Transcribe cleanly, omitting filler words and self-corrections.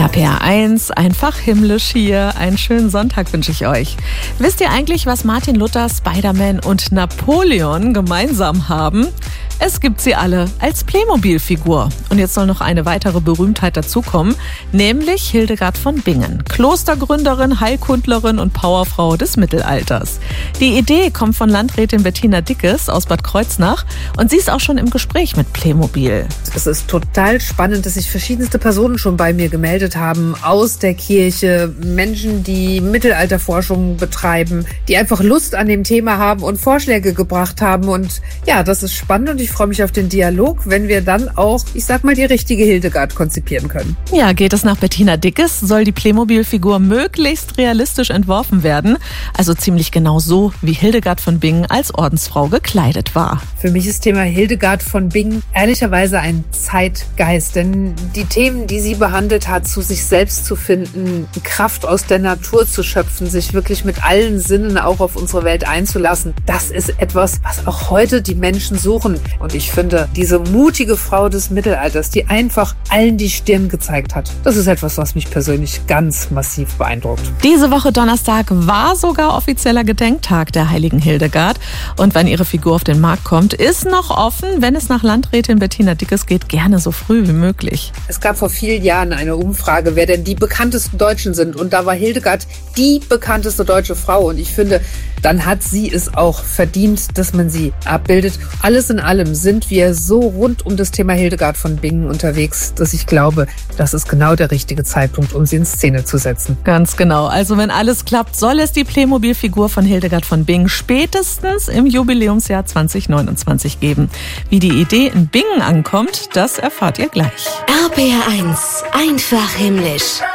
RPR1, einfach himmlisch hier. Einen schönen Sonntag wünsche ich euch. Wisst ihr eigentlich, was Martin Luther, Spider-Man und Napoleon gemeinsam haben? Es gibt sie alle als Playmobil-Figur. Und jetzt soll noch eine weitere Berühmtheit dazukommen, nämlich Hildegard von Bingen, Klostergründerin, Heilkundlerin und Powerfrau des Mittelalters. Die Idee kommt von Landrätin Bettina Dickes aus Bad Kreuznach und sie ist auch schon im Gespräch mit Playmobil. Es ist total spannend, dass sich verschiedenste Personen schon bei mir gemeldet haben, aus der Kirche, Menschen, die Mittelalterforschung betreiben, die einfach Lust an dem Thema haben und Vorschläge gebracht haben. Und ja, das ist spannend und ich freue mich auf den Dialog, wenn wir dann auch, ich sag mal, die richtige Hildegard konzipieren können. Ja, geht es nach Bettina Dickes, soll die Playmobil-Figur möglichst realistisch entworfen werden. Also ziemlich genau so, wie Hildegard von Bingen als Ordensfrau gekleidet war. Für mich ist Thema Hildegard von Bingen ehrlicherweise ein Zeitgeist, denn die Themen, die sie behandelt hat, zu sich selbst zu finden, Kraft aus der Natur zu schöpfen, sich wirklich mit allen Sinnen auch auf unsere Welt einzulassen, das ist etwas, was auch heute die Menschen suchen. Und ich finde, diese mutige Frau des Mittelalters, die einfach allen die Stirn gezeigt hat, das ist etwas, was mich persönlich ganz massiv beeindruckt. Diese Woche Donnerstag war sogar offizieller Gedenktag der heiligen Hildegard. Und wenn ihre Figur auf den Markt kommt, ist noch offen, wenn es nach Landrätin Bettina Dickes geht, gerne so früh wie möglich. Es gab vor vielen Jahren eine Umfrage, wer denn die bekanntesten Deutschen sind. Und da war Hildegard die bekannteste deutsche Frau. Und ich finde, dann hat sie es auch verdient, dass man sie abbildet. Alles in allem sind wir so rund um das Thema Hildegard von Bingen unterwegs, dass ich glaube, das ist genau der richtige Zeitpunkt, um sie in Szene zu setzen. Ganz genau. Also wenn alles klappt, soll es die Playmobil-Figur von Hildegard von Bingen spätestens im Jubiläumsjahr 2029 geben. Wie die Idee in Bingen ankommt, das erfahrt ihr gleich. RPR1, einfach himmlisch.